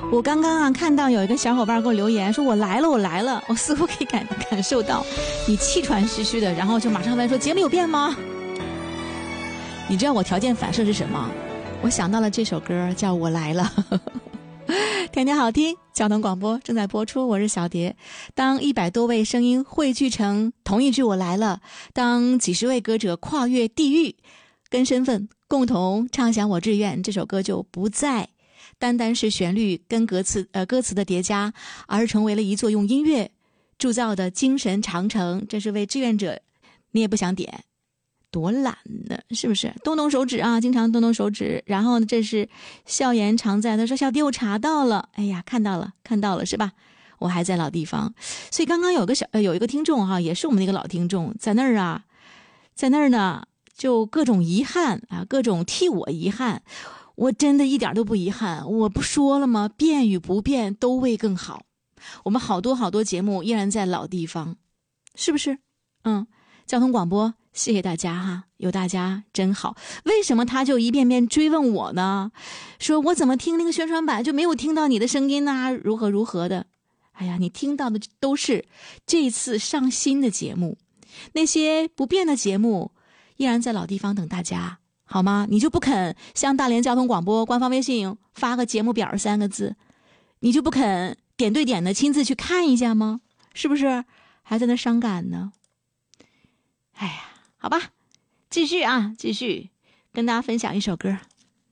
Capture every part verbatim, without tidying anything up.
我刚刚啊看到有一个小伙伴给我留言说我来了我来了，我似乎可以感感受到你气喘吁吁的，然后就马上问说节目有变吗？你知道我条件反射是什么？我想到了这首歌叫我来了。天天好听，交通广播正在播出，我是小蝶。当一百多位声音汇聚成同一句我来了，当几十位歌者跨越地域跟身份共同唱响我志愿，这首歌就不再单单是旋律跟歌词呃歌词的叠加，而成为了一座用音乐铸造的精神长城。这是为志愿者，你也不想点，多懒呢，是不是？动动手指啊，经常动动手指。然后呢，这是笑颜常在，他说小弟我查到了，哎呀，看到了，看到了，是吧？我还在老地方，所以刚刚有个小呃有一个听众哈、啊，也是我们那个老听众，在那儿啊，在那儿呢，就各种遗憾啊，各种替我遗憾。我真的一点都不遗憾，我不说了吗？变与不变都为更好。我们好多好多节目依然在老地方，是不是？嗯，交通广播。谢谢大家哈，有大家真好。为什么他就一遍遍追问我呢？说我怎么听那个宣传版就没有听到你的声音啊？如何如何的？哎呀，你听到的都是这次上新的节目，那些不变的节目依然在老地方等大家，好吗？你就不肯向大连交通广播官方微信发个节目表三个字，你就不肯点对点的亲自去看一下吗？是不是还在那伤感呢？哎呀，好吧，继续啊，继续跟大家分享一首歌。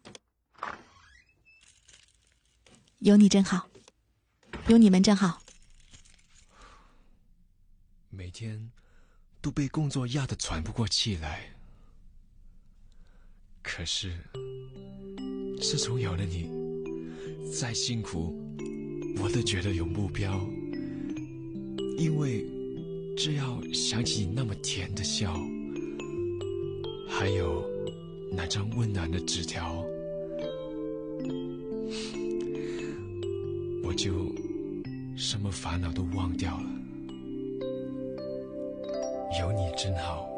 有你真好，有你们真好。 每天都被工作压得喘不过气来，可是自从有了你，再辛苦我都觉得有目标，因为只要想起你那么甜的笑，还有那张温暖的纸条，我就什么烦恼都忘掉了。有你真好。